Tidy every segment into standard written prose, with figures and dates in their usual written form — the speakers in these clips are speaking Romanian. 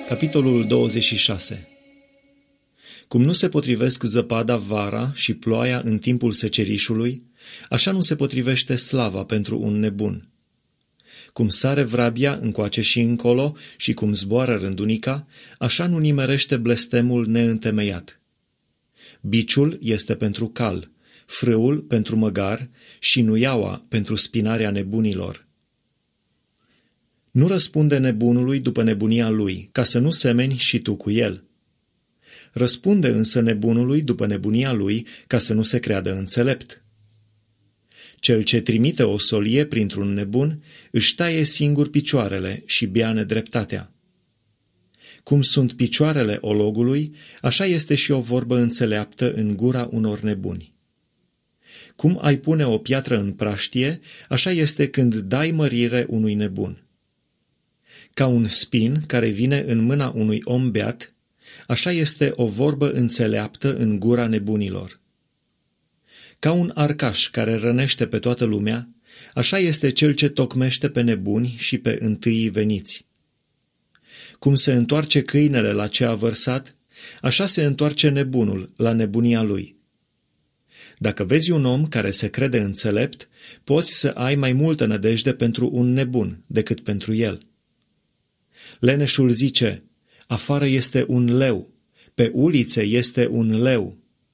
Capitolul 26. Cum nu se potrivesc zăpada vara și ploaia în timpul secerișului, așa nu se potrivește slava pentru un nebun. Cum sare vrabia încoace și încolo și cum zboară rândunica, așa nu nimerește blestemul neîntemeiat. Biciul este pentru cal, frâul pentru măgar și nuiaua pentru spinarea nebunilor. Nu răspunde nebunului după nebunia lui, ca să nu semeni și tu cu el. Răspunde însă nebunului după nebunia lui, ca să nu se creadă înțelept. Cel ce trimite o solie printr-un nebun își taie singur picioarele și bea nedreptatea. Cum sunt picioarele ologului, așa este și o vorbă înțeleaptă în gura unor nebuni. Cum ai pune o piatră în praștie, așa este când dai mărire unui nebun. Ca un spin care vine în mâna unui om beat, așa este o vorbă înțeleaptă în gura nebunilor. Ca un arcaș care rănește pe toată lumea, așa este cel ce tocmește pe nebuni și pe întâii veniți. Cum se întoarce câinele la ce a vărsat, așa se întoarce nebunul la nebunia lui. Dacă vezi un om care se crede înțelept, poți să ai mai multă nădejde pentru un nebun decât pentru el. Leneșul zice: afară este un leu, pe ulițe este un leu.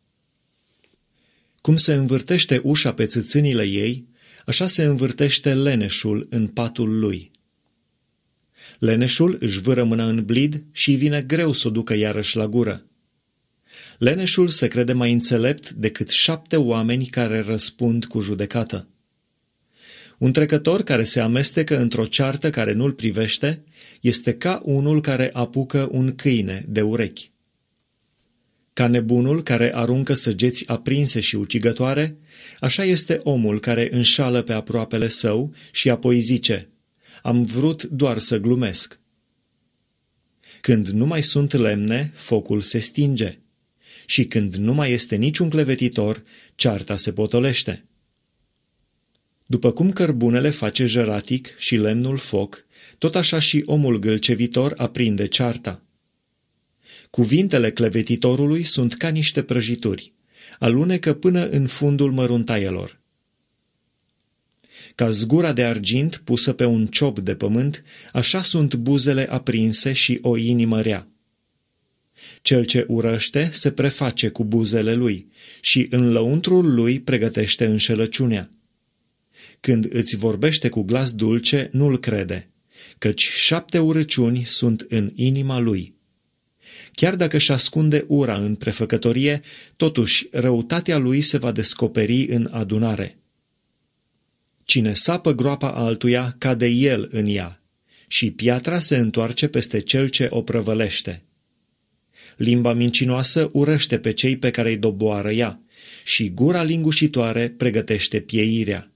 Cum se învârtește ușa pe țâțânile ei, așa se învârtește leneșul în patul lui. Leneșul își vâră mâna în blid și vine greu să o ducă iarăși la gură. Leneșul se crede mai înțelept decât 7 oameni care răspund cu judecată. Un trecător care se amestecă într-o ceartă care nu-l privește este ca unul care apucă un câine de urechi. Ca nebunul care aruncă săgeți aprinse și ucigătoare, așa este omul care înșală pe aproapele său și apoi zice: am vrut doar să glumesc. Când nu mai sunt lemne, focul se stinge. Și când nu mai este niciun clevetitor, cearta se potolește. După cum cărbunele face jăratic și lemnul foc, tot așa și omul gâlcevitor aprinde cearta. Cuvintele clevetitorului sunt ca niște prăjituri, alunecă până în fundul măruntaielor. Ca zgura de argint pusă pe un ciop de pământ, așa sunt buzele aprinse și o inimă rea. Cel ce urăște se preface cu buzele lui și în lăuntrul lui pregătește înșelăciunea. Când îți vorbește cu glas dulce, nu-l crede, căci 7 urăciuni sunt în inima lui. Chiar dacă își ascunde ura în prefăcătorie, totuși răutatea lui se va descoperi în adunare. Cine sapă groapa altuia, cade el în ea, și piatra se întoarce peste cel ce o prăvălește. Limba mincinoasă urăște pe cei pe care îi doboară ea, și gura lingușitoare pregătește pieirea.